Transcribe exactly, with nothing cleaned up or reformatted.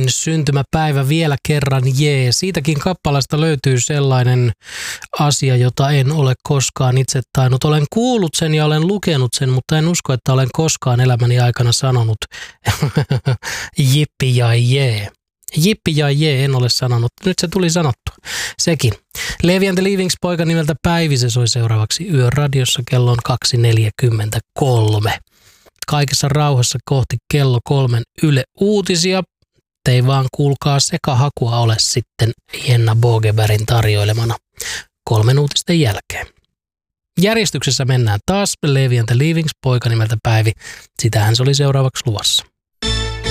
Päivin syntymäpäivä vielä kerran, jee. Siitäkin kappaleesta löytyy sellainen asia, jota en ole koskaan itse tainnut. Olen kuullut sen ja olen lukenut sen, mutta en usko, että olen koskaan elämäni aikana sanonut jippi ja jee. Jippi ja jee en ole sanonut. Nyt se tuli sanottua. Sekin. Levi and the Leavings poika nimeltä Päivi, se soi seuraavaksi Yöradiossa kello on kaksi neljäkymmentäkolme. Kaikessa rauhassa kohti kello kolmen Yle Uutisia. Ei vaan kuulkaa sekahakua ole sitten Jenna Bogebergin tarjoilemana kolmen uutisten jälkeen. Järjestyksessä mennään taas. Levi and the Leavings poika nimeltä Päivi. Sitähän se oli seuraavaksi luvassa.